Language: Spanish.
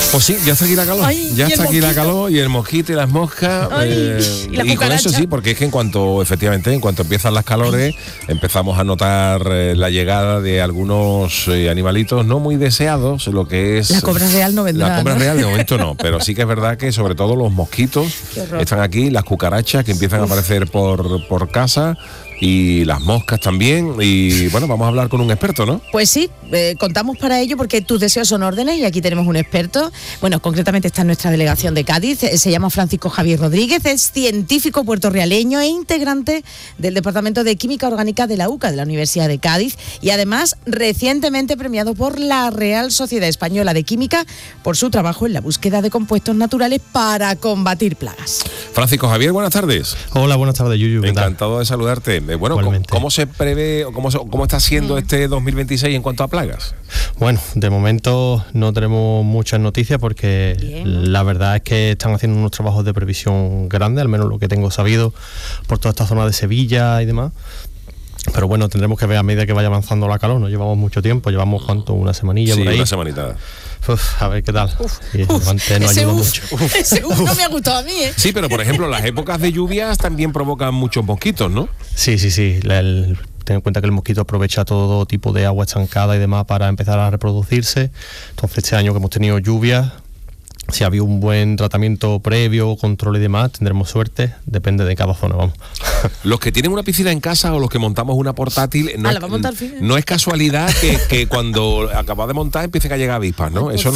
Pues sí, ya está aquí la calor. Ay, ya y está el aquí la mosquito. calor y el mosquito y las moscas. Ay, y la con cucaracha. eso sí, porque es que en cuanto empiezan las calores, empezamos a notar la llegada de algunos animalitos no muy deseados, lo que es... La cobra real no vendrá. La cobra ¿no? real de momento no, pero sí que es verdad que sobre todo los mosquitos Qué horror. están aquí, las cucarachas que empiezan a aparecer por casa y las moscas también. Y bueno, vamos a hablar con un experto, ¿no? Pues sí, contamos para ello porque tus deseos son órdenes y aquí tenemos un experto. Bueno, concretamente está en nuestra delegación de Cádiz. Se llama Francisco Javier Rodríguez, es científico puertorrialeño e integrante del Departamento de Química Orgánica de la UCA, de la Universidad de Cádiz, y además recientemente premiado por la Real Sociedad Española de Química por su trabajo en la búsqueda de compuestos naturales para combatir plagas. Francisco Javier, buenas tardes. Hola, buenas tardes, Yuyu. ¿Qué tal? Encantado de saludarte. Bueno, Igualmente. ¿cómo se prevé o cómo está siendo este 2026 en cuanto a plagas? Bueno, de momento no tenemos muchas noticias porque Bien. la verdad es que están haciendo unos trabajos de previsión grandes, al menos lo que tengo sabido, por toda esta zona de Sevilla y demás. Pero bueno, tendremos que ver a medida que vaya avanzando la calor. No llevamos mucho tiempo, llevamos ¿cuánto? Una semanilla Sí, por ahí. una semanita. A ver qué tal. Y antes no Ese ayuda uf, mucho. ese uf no me ha gustado a mí, ¿eh? Sí, pero por ejemplo, las épocas de lluvias también provocan muchos mosquitos, ¿no? Sí. Ten en cuenta que el mosquito aprovecha todo tipo de agua estancada y demás para empezar a reproducirse. Entonces este año que hemos tenido lluvias, si ha habido un buen tratamiento previo, control y demás, tendremos suerte. Depende de cada zona, vamos. Los que tienen una piscina en casa o los que montamos una portátil, la va a montar al fin. no es casualidad que cuando acabas de montar empiecen a llegar avispas, ¿no? Ay, Eso